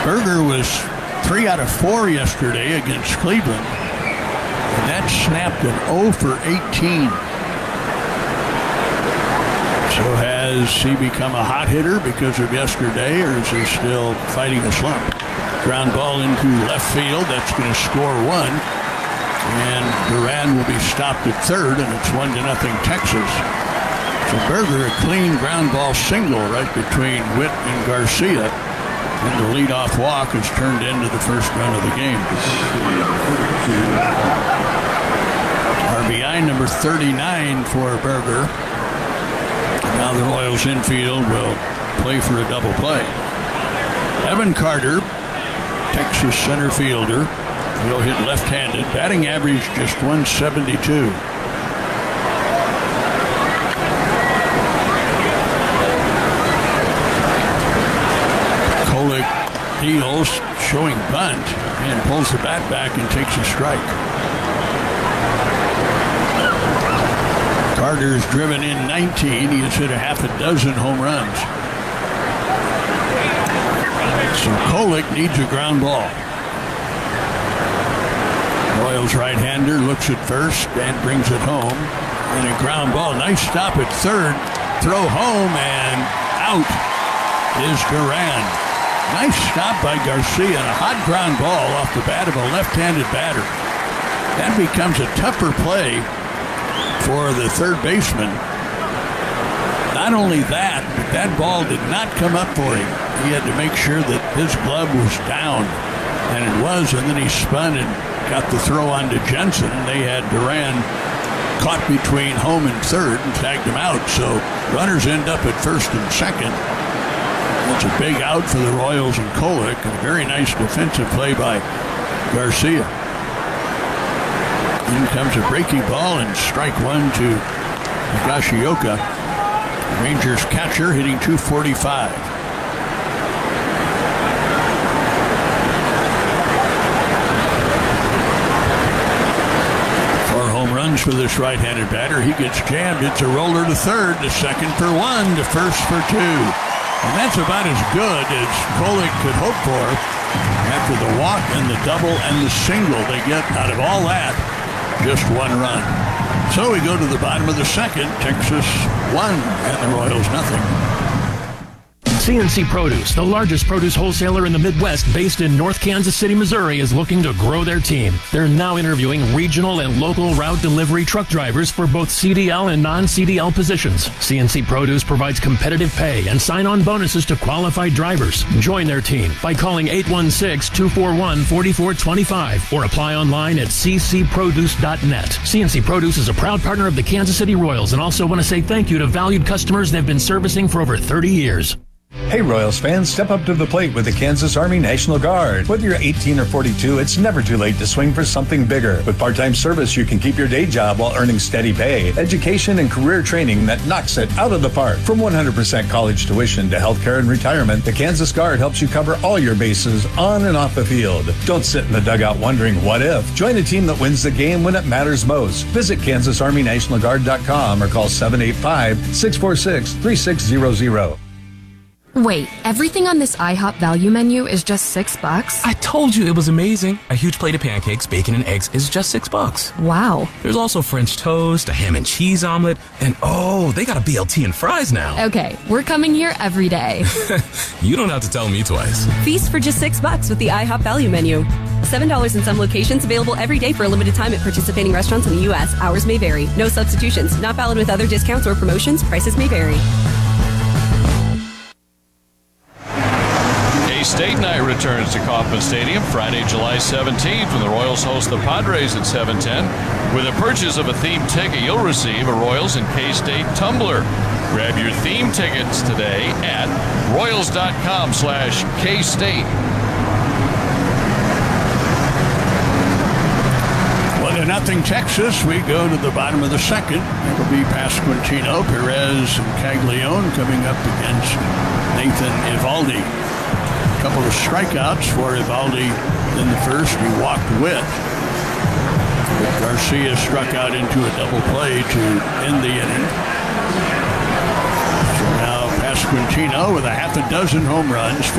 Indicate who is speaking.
Speaker 1: Berger was 3 out of 4 yesterday against Cleveland. And that snapped an 0 for 18. So has he become a hot hitter because of yesterday, or is he still fighting a slump? Ground ball into left field. That's going to score 1. And Duran will be stopped at third, and it's 1-0 Texas. So Berger, a clean ground ball single right between Witt and Garcia. And the leadoff walk is turned into the first run of the game. RBI number 39 for Berger. Now the Royals infield will play for a double play. Evan Carter, Texas center fielder, will hit left-handed. Batting average just .172. Kolek deals, showing bunt, and pulls the bat back and takes a strike. Carter's driven in 19. He has hit a half a dozen home runs. So Kolek needs a ground ball. Royals right-hander looks at first and brings it home. And a ground ball. Nice stop at third. Throw home and out is Duran. Nice stop by Garcia and a hot ground ball off the bat of a left-handed batter. That becomes a tougher play for the third baseman. Not only that, but that ball did not come up for him. He had to make sure that his glove was down, and it was, and then he spun and got the throw onto Jensen, and they had Duran caught between home and third and tagged him out. So runners end up at first and second. That's a big out for the Royals and Kolek, and a very nice defensive play by Garcia. In comes a breaking ball and strike 1 to Higashioka. Rangers catcher hitting .245. 4 home runs for this right-handed batter. He gets jammed. It's a roller to third, to second for 1, to first for 2. And that's about as good as Kolek could hope for after the walk and the double and the single. They get out of all that just 1 run. So we go to the bottom of the second. Texas 1 and the Royals nothing.
Speaker 2: CNC Produce, the largest produce wholesaler in the Midwest based in North Kansas City, Missouri, is looking to grow their team. They're now interviewing regional and local route delivery truck drivers for both CDL and non-CDL positions. CNC Produce provides competitive pay and sign-on bonuses to qualified drivers. Join their team by calling 816-241-4425 or apply online at ccproduce.net. CNC Produce is a proud partner of the Kansas City Royals and also want to say thank you to valued customers they've been servicing for over 30 years.
Speaker 3: Hey Royals fans, step up to the plate with the Kansas Army National Guard. Whether you're 18 or 42, it's never too late to swing for something bigger. With part-time service, you can keep your day job while earning steady pay, education, and career training that knocks it out of the park. From 100% college tuition to healthcare and retirement, the Kansas Guard helps you cover all your bases on and off the field. Don't sit in the dugout wondering what if. Join a team that wins the game when it matters most. Visit KansasArmyNationalGuard.com or call 785-646-3600.
Speaker 4: Wait, everything on this IHOP value menu is just $6?
Speaker 5: I told you it was amazing. A huge plate of pancakes, bacon, and eggs is just $6.
Speaker 4: Wow.
Speaker 5: There's also French toast, a ham and cheese omelet, and oh, they got a BLT and fries now.
Speaker 4: Okay, we're coming here every day.
Speaker 5: You don't have to tell me twice.
Speaker 6: Feast for just $6 with the IHOP value menu. $7 in some locations, available every day for a limited time at participating restaurants in the U.S. Hours may vary. No substitutions. Not valid with other discounts or promotions. Prices may vary.
Speaker 7: State night returns to Kauffman Stadium Friday, July 17th when the Royals host the Padres at 7:10. With a purchase of a theme ticket, you'll receive a Royals and K-State tumbler. Grab your theme tickets today at royals.com/K-State.
Speaker 1: 1-0 Texas. We go to the bottom of the second. It'll be Pasquantino, Perez, and Caglione coming up against Nathan Eovaldi. A couple of strikeouts for Eovaldi in the first. He walked Witt. Garcia struck out into a double play to end the inning. So now Pasquantino with a half a dozen home runs,